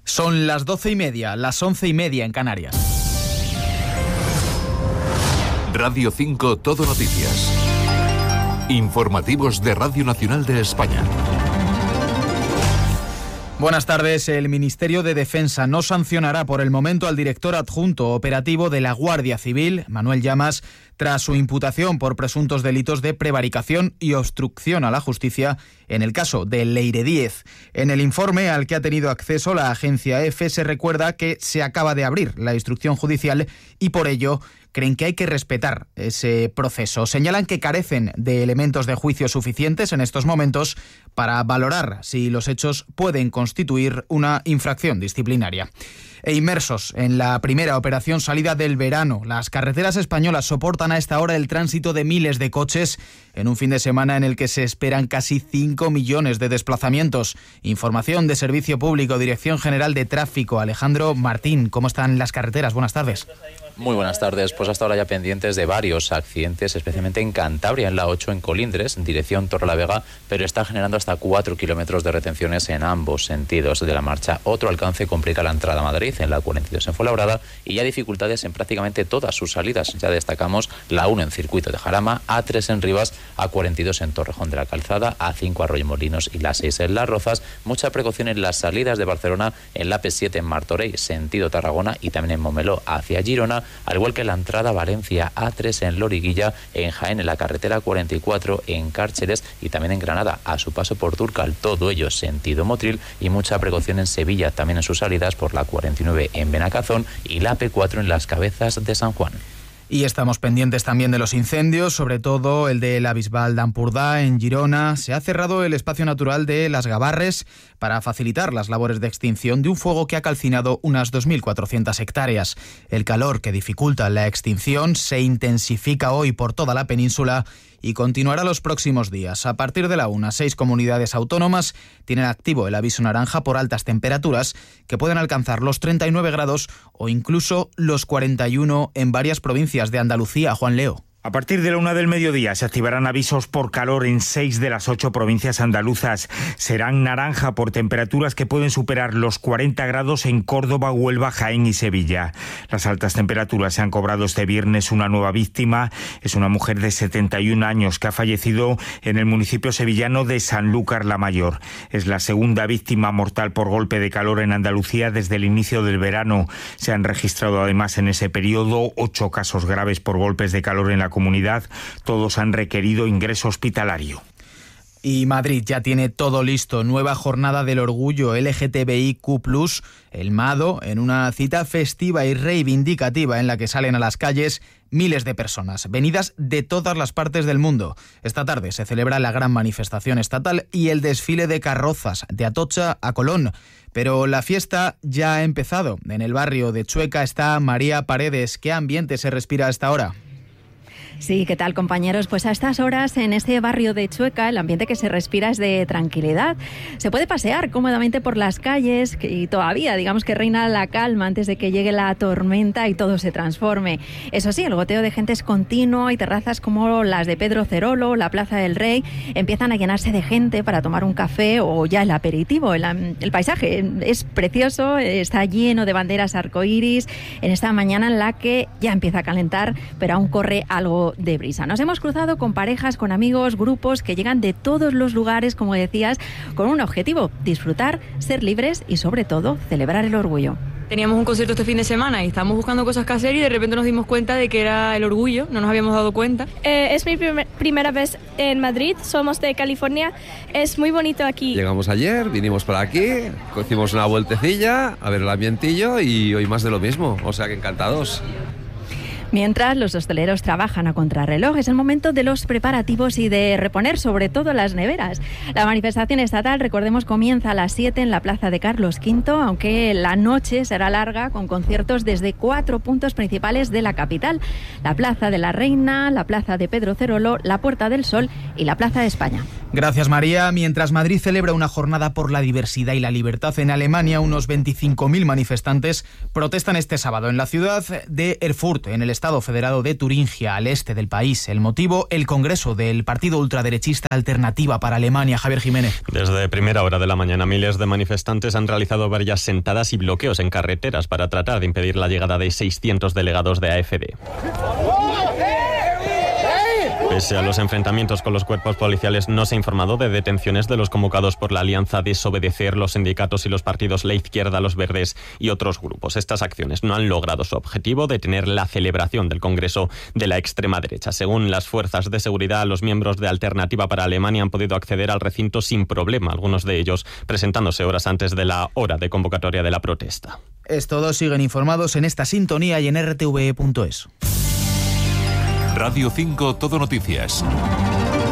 Son las 12:30, las 11:30 en Canarias. Radio 5 Todo Noticias. Informativos de Radio Nacional de España. Buenas tardes. El Ministerio de Defensa no sancionará por el momento al director adjunto operativo de la Guardia Civil, Manuel Llamas, tras su imputación por presuntos delitos de prevaricación y obstrucción a la justicia en el caso de Leire Díez. En el informe al que ha tenido acceso la agencia EFE se recuerda que se acaba de abrir la instrucción judicial y por ello creen que hay que respetar ese proceso. Señalan que carecen de elementos de juicio suficientes en estos momentos para valorar si los hechos pueden constituir una infracción disciplinaria. E inmersos en la primera operación salida del verano, las carreteras españolas soportan a esta hora el tránsito de miles de coches en un fin de semana en el que se esperan casi 5 millones de desplazamientos. Información de Servicio Público, Dirección General de Tráfico. Alejandro Martín, ¿cómo están las carreteras? Buenas tardes. Muy buenas tardes. Pues hasta ahora ya pendientes de varios accidentes, especialmente en Cantabria, en la 8 en Colindres, en dirección Torrelavega, pero está generando hasta 4 kilómetros de retenciones en ambos sentidos de la marcha. Otro alcance complica la entrada a Madrid, en la 42 en Fuenlabrada, y ya dificultades en prácticamente todas sus salidas. Ya destacamos la 1 en Circuito de Jarama, A3 en Rivas, A42 en Torrejón de la Calzada, A5 Arroyomolinos y la 6 en Las Rozas. Mucha precaución en las salidas de Barcelona, en la P7 en Martorell, sentido Tarragona, y también en Momeló hacia Girona, al igual que la entrada a Valencia, A3 en Loriguilla, en Jaén, en la carretera 44, en Cárceres y también en Granada, a su paso por Turcal, todo ello sentido Motril, y mucha precaución en Sevilla, también en sus salidas por la 49 en Benacazón y la P4 en las Cabezas de San Juan. Y estamos pendientes también de los incendios, sobre todo el de la Bisbal d'Empordà en Girona. Se ha cerrado el espacio natural de Las Gavarres para facilitar las labores de extinción de un fuego que ha calcinado unas 2.400 hectáreas. El calor que dificulta la extinción se intensifica hoy por toda la península y continuará los próximos días. A partir de la 1, 6 comunidades autónomas tienen activo el aviso naranja por altas temperaturas que pueden alcanzar los 39 grados o incluso los 41 en varias provincias de Andalucía. Juan Leo. A partir de la 1 del mediodía se activarán avisos por calor en 6 de las 8 provincias andaluzas. Serán naranja por temperaturas que pueden superar los 40 grados en Córdoba, Huelva, Jaén y Sevilla. Las altas temperaturas se han cobrado este viernes una nueva víctima. Es una mujer de 71 años que ha fallecido en el municipio sevillano de Sanlúcar la Mayor. Es la segunda víctima mortal por golpe de calor en Andalucía desde el inicio del verano. Se han registrado además en ese periodo 8 casos graves por golpes de calor en la comunidad. Todos han requerido ingreso hospitalario. Y Madrid ya tiene todo listo. Nueva jornada del orgullo LGTBIQ+, el MADO, en una cita festiva y reivindicativa en la que salen a las calles miles de personas, venidas de todas las partes del mundo. Esta tarde se celebra la gran manifestación estatal y el desfile de carrozas de Atocha a Colón. Pero la fiesta ya ha empezado. En el barrio de Chueca está María Paredes. ¿Qué ambiente se respira a esta hora? Sí, ¿qué tal, compañeros? Pues a estas horas en este barrio de Chueca el ambiente que se respira es de tranquilidad. Se puede pasear cómodamente por las calles y todavía digamos que reina la calma antes de que llegue la tormenta y todo se transforme. Eso sí, el goteo de gente es continuo y terrazas como las de Pedro Cerolo, la Plaza del Rey, empiezan a llenarse de gente para tomar un café o ya el aperitivo. El paisaje es precioso, está lleno de banderas arcoíris en esta mañana en la que ya empieza a calentar, pero aún corre algo de brisa. Nos hemos cruzado con parejas, con amigos, grupos que llegan de todos los lugares, como decías, con un objetivo: disfrutar, ser libres y sobre todo celebrar el orgullo. Teníamos un concierto este fin de semana y estábamos buscando cosas que hacer y de repente nos dimos cuenta de que era el orgullo, no nos habíamos dado cuenta. Es mi primera vez en Madrid, somos de California, es muy bonito aquí. Llegamos ayer, vinimos por aquí, hicimos una vueltecilla a ver el ambientillo y hoy más de lo mismo, o sea que encantados. Mientras los hosteleros trabajan a contrarreloj, es el momento de los preparativos y de reponer sobre todo las neveras. La manifestación estatal, recordemos, comienza a las 7 en la Plaza de Carlos V, aunque la noche será larga con conciertos desde 4 puntos principales de la capital: la Plaza de la Reina, la Plaza de Pedro Cerolo, la Puerta del Sol y la Plaza de España. Gracias, María. Mientras Madrid celebra una jornada por la diversidad y la libertad, en Alemania unos 25.000 manifestantes protestan este sábado en la ciudad de Erfurt, en el estado federado de Turingia, al este del país. El motivo, el congreso del partido ultraderechista Alternativa para Alemania. Javier Jiménez. Desde primera hora de la mañana, miles de manifestantes han realizado varias sentadas y bloqueos en carreteras para tratar de impedir la llegada de 600 delegados de AfD. Pese a los enfrentamientos con los cuerpos policiales, no se ha informado de detenciones de los convocados por la Alianza Desobedecer, los sindicatos y los partidos La Izquierda, Los Verdes y otros grupos. Estas acciones no han logrado su objetivo, detener la celebración del Congreso de la extrema derecha. Según las fuerzas de seguridad, los miembros de Alternativa para Alemania han podido acceder al recinto sin problema, algunos de ellos presentándose horas antes de la hora de convocatoria de la protesta. Es todo, siguen informados en esta sintonía y en rtve.es. Radio 5 Todo Noticias.